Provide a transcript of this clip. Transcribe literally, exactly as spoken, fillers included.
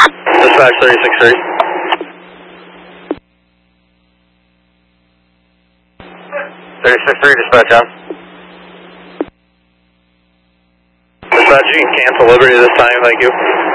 Dispatch thirty-six three. thirty-six three, dispatch on. Dispatch, you can cancel Liberty this time, thank you.